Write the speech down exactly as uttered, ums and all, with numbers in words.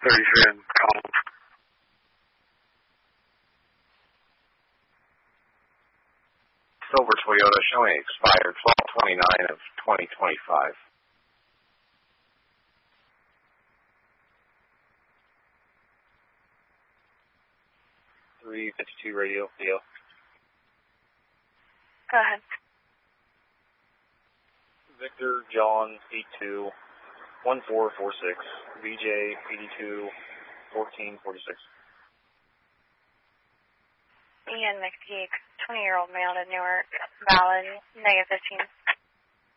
thirty-seven, call. Silver Toyota showing expired twelve twenty-nine of twenty twenty-five. three fifty-two radio, Leo. Go ahead. Victor John eight two one four four six V J eighty-two fourteen forty-six. Ian McPeak, twenty-year-old male to Newark, valid, negative fifteen.